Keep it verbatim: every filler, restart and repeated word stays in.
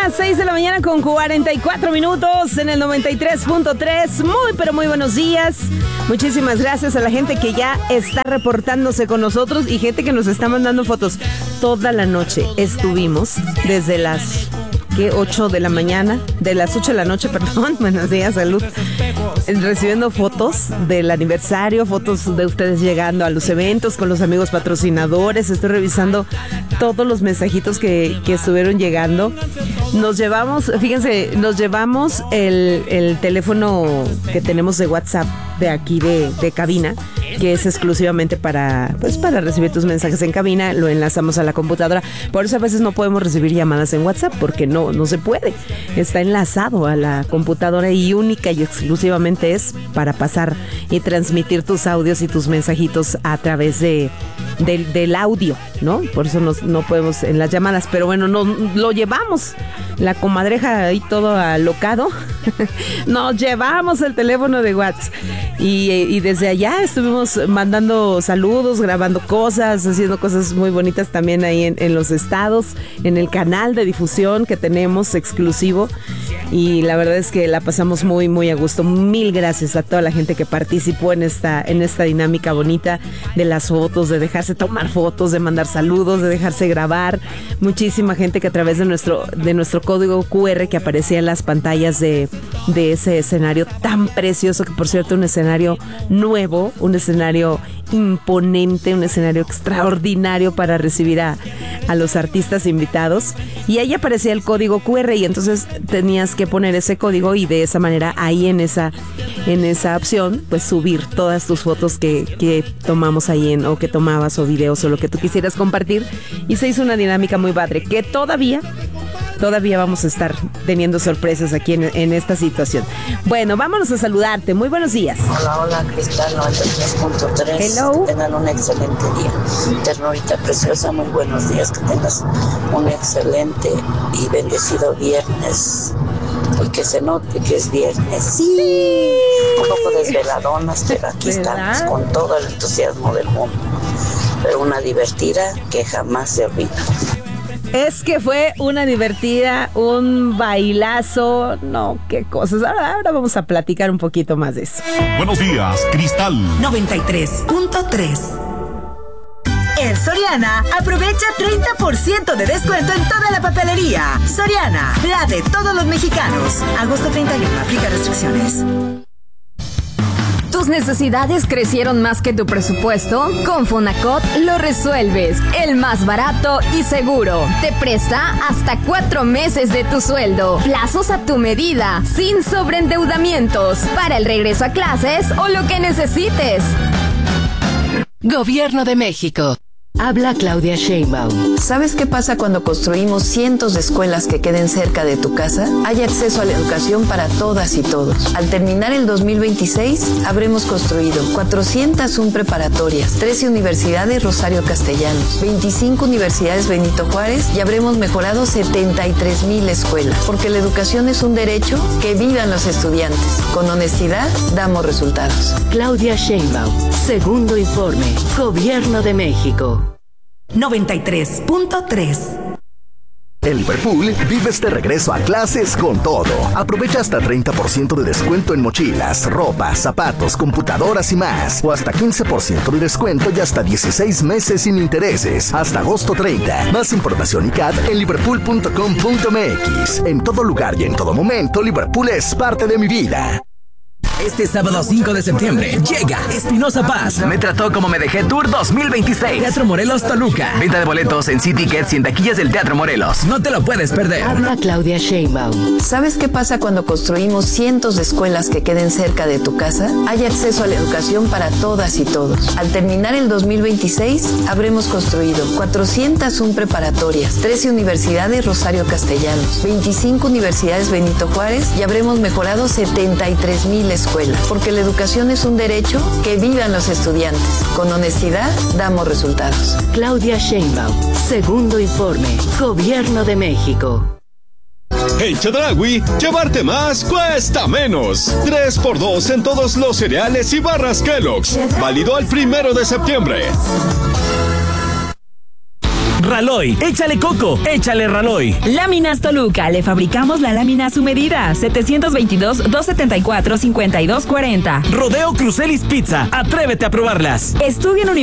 las seis de la mañana con cuarenta y cuatro minutos en el noventa y tres punto tres. Muy, pero muy buenos días. Muchísimas gracias a la gente que ya está reportándose con nosotros y gente que nos está mandando fotos. Toda la noche estuvimos desde las... ¿Qué? ocho de la mañana, de las ocho de la noche, perdón, buenos días, salud, recibiendo fotos del aniversario, fotos de ustedes llegando a los eventos con los amigos patrocinadores. Estoy revisando todos los mensajitos que, que estuvieron llegando. Nos llevamos, fíjense, nos llevamos el, el teléfono que tenemos de WhatsApp de aquí de, de cabina, que es exclusivamente para, pues, para recibir tus mensajes en cabina. Lo enlazamos a la computadora. Por eso a veces no podemos recibir llamadas en WhatsApp, porque no, no se puede. Está enlazado a la computadora y única y exclusivamente es para pasar y transmitir tus audios y tus mensajitos a través de, de del audio, ¿no? Por eso nos, no podemos en las llamadas. Pero bueno, no, lo llevamos. La comadreja ahí todo alocado. Nos llevamos el teléfono de WhatsApp. Y, y desde allá estuvimos mandando saludos, grabando cosas, haciendo cosas muy bonitas también ahí en, en los estados, en el canal de difusión que tenemos exclusivo. Y la verdad es que la pasamos muy, muy a gusto. Mil gracias a toda la gente que participó en esta, en esta dinámica bonita de las fotos, de dejarse tomar fotos, de mandar saludos, de dejarse grabar. Muchísima gente que a través de nuestro, de nuestro código cu erre que aparecía en las pantallas de, de ese escenario tan precioso, que por cierto un escenario nuevo, un escenario imponente, un escenario extraordinario para recibir a, a los artistas invitados. Y ahí aparecía el código cu erre y entonces tenías que poner ese código y de esa manera ahí en esa, en esa opción pues subir todas tus fotos que, que tomamos ahí en, o que tomabas o videos o lo que tú quisieras compartir. Y se hizo una dinámica muy padre que todavía Todavía vamos a estar teniendo sorpresas aquí en, en esta situación. Bueno, vámonos a saludarte. Muy buenos días. Hola, hola, Cristal noventa y tres punto tres. Hello. Que tengan un excelente día. Ternurita preciosa, muy buenos días. Que tengas un excelente y bendecido viernes. Y que se note que es viernes. Sí. Un poco desveladonas, pero aquí ¿verdad? Estamos con todo el entusiasmo del mundo. Pero una divertida que jamás se olvida. Es que fue una divertida, un bailazo, no, qué cosas. Ahora, ahora vamos a platicar un poquito más de eso. Buenos días, Cristal noventa y tres punto tres. En Soriana, aprovecha treinta por ciento de descuento en toda la papelería. Soriana, la de todos los mexicanos. agosto treinta y uno, aplica restricciones. ¿Tus necesidades crecieron más que tu presupuesto? Con Fonacot lo resuelves. El más barato y seguro. Te presta hasta cuatro meses de tu sueldo. Plazos a tu medida, sin sobreendeudamientos. Para el regreso a clases o lo que necesites. Gobierno de México. Habla Claudia Sheinbaum. ¿Sabes qué pasa cuando construimos cientos de escuelas que queden cerca de tu casa? Hay acceso a la educación para todas y todos. Al terminar el dos mil veintiséis, habremos construido cuatrocientas uno preparatorias, trece universidades Rosario Castellanos, veinticinco universidades Benito Juárez y habremos mejorado setenta y tres mil escuelas. Porque la educación es un derecho, que vivan los estudiantes. Con honestidad, damos resultados. Claudia Sheinbaum. Segundo informe. Gobierno de México. noventa y tres punto tres. En Liverpool vives de regreso a clases con todo. Aprovecha hasta treinta por ciento de descuento en mochilas, ropa, zapatos, computadoras y más. O hasta quince por ciento de descuento y hasta dieciséis meses sin intereses. Hasta agosto treinta. Más información y C A D en liverpool punto com punto m x. En todo lugar y en todo momento, Liverpool es parte de mi vida. Este sábado cinco de septiembre llega Espinosa Paz. Me trató como me dejé Tour dos mil veintiséis. Teatro Morelos Toluca. Venta de boletos en C-Tickets y en taquillas del Teatro Morelos. No te lo puedes perder. Habla Claudia Sheinbaum. ¿Sabes qué pasa cuando construimos cientos de escuelas que queden cerca de tu casa? Hay acceso a la educación para todas y todos. Al terminar el dos mil veintiséis, habremos construido cuatrocientas uno preparatorias, trece universidades Rosario Castellanos, veinticinco universidades Benito Juárez y habremos mejorado setenta y tres mil escuelas. Porque la educación es un derecho, que vivan los estudiantes. Con honestidad, damos resultados. Claudia Sheinbaum. Segundo informe. Gobierno de México. En Chedraui, llevarte más cuesta menos. tres por dos en todos los cereales y barras Kellogg's. Válido al primero de septiembre. Raloy. Échale coco, échale Raloy. Láminas Toluca, le fabricamos la lámina a su medida. setecientos veintidós, doscientos setenta y cuatro, cincuenta y dos cuarenta. Rodeo Crucelis Pizza, atrévete a probarlas. Estudio en